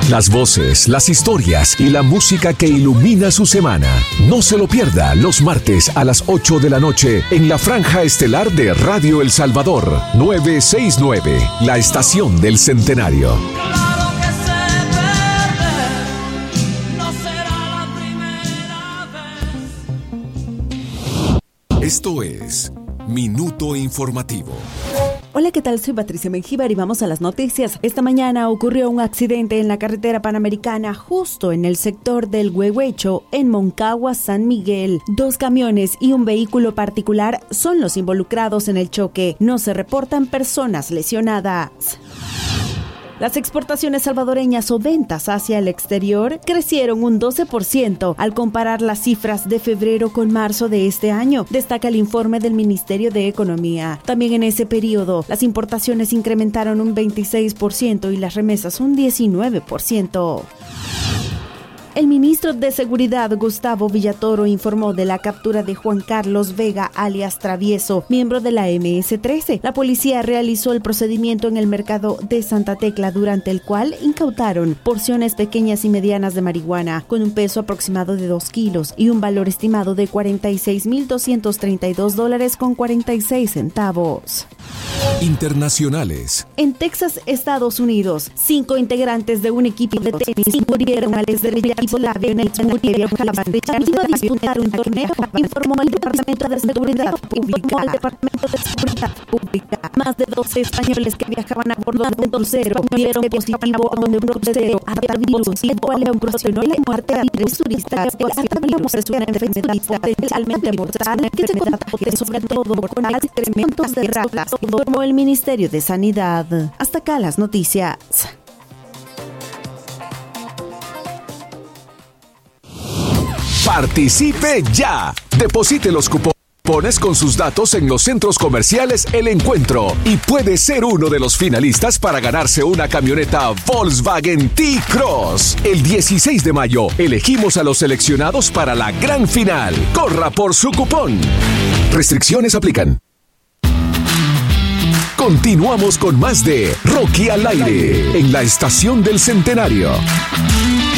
Las voces, las historias y la música que ilumina su semana. No se lo pierda los martes a las 8 de la noche en la franja estelar de Radio El Salvador, 969, la estación del centenario. Esto es Minuto Informativo. Hola, ¿qué tal? Soy Patricia Mengíbar y vamos a las noticias. Esta mañana ocurrió un accidente en la carretera panamericana justo en el sector del Huehuecho, en Moncagua, San Miguel. 2 camiones y un vehículo particular son los involucrados en el choque. No se reportan personas lesionadas. Las exportaciones salvadoreñas o ventas hacia el exterior crecieron un 12% al comparar las cifras de febrero con marzo de este año, destaca el informe del Ministerio de Economía. También en ese periodo, las importaciones incrementaron un 26% y las remesas un 19%. El ministro de Seguridad, Gustavo Villatoro, informó de la captura de Juan Carlos Vega, alias Travieso, miembro de la MS-13. La policía realizó el procedimiento en el mercado de Santa Tecla, durante el cual incautaron porciones pequeñas y medianas de marihuana, con un peso aproximado de 2 kilos y un valor estimado de $46,232.46. Internacionales. En Texas, Estados Unidos, 5 integrantes de un equipo de tenis murieron al estrellar Yugoslavia en el sur de Afganistán. Iba a disputar un torneo, informó el Departamento de Seguridad Pública. Más de 12 españoles que viajaban a bordo de un crucero dieron positivo a un crucero al virus, el cual ocasionó la muerte de 3 turistas. El virus es una enfermedad potencialmente mortal que se contagia sobre todo con excrementos de ratas, informó el Ministerio de Sanidad. Hasta acá las noticias. Participe ya. Deposite los cupones con sus datos en los centros comerciales El Encuentro y puede ser uno de los finalistas para ganarse una camioneta Volkswagen T-Cross. El 16 de mayo elegimos a los seleccionados para la gran final. Corra por su cupón. Restricciones aplican. Continuamos con más de Rocky al aire en la estación del centenario.